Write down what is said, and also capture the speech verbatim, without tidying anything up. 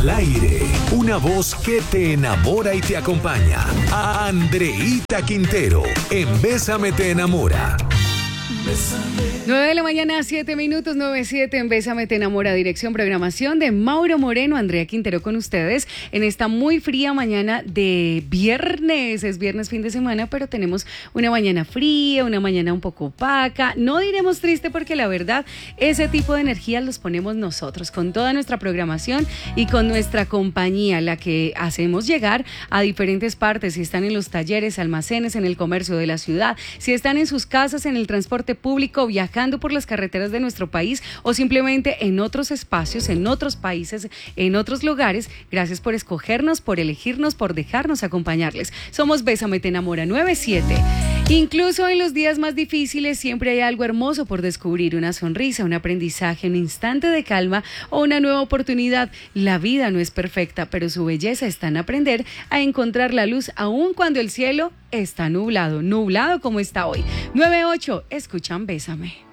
Al aire, una voz que te enamora y te acompaña. A Andreita Quintero, en Bésame te enamora. nueve de la mañana, siete minutos, nueve siete en Bésame te enamora, dirección, programación de Mauro Moreno, Andrea Quintero con ustedes en esta muy fría mañana de viernes. Es viernes, fin de semana, pero tenemos una mañana fría, una mañana un poco opaca. No diremos triste porque la verdad, ese tipo de energía los ponemos nosotros con toda nuestra programación y con nuestra compañía, la que hacemos llegar a diferentes partes. Si están en los talleres, almacenes, en el comercio de la ciudad, si están en sus casas, en el transporte público, viajando por las carreteras de nuestro país o simplemente en otros espacios, en otros países, en otros lugares. Gracias por escogernos, por elegirnos, por dejarnos acompañarles. Somos Bésame te enamora nueve siete. Incluso en los días más difíciles siempre hay algo hermoso por descubrir, una sonrisa, un aprendizaje, un instante de calma o una nueva oportunidad. La vida no es perfecta, pero su belleza está en aprender a encontrar la luz aun cuando el cielo está nublado, nublado como está hoy. nueve ocho, escuchan Bésame.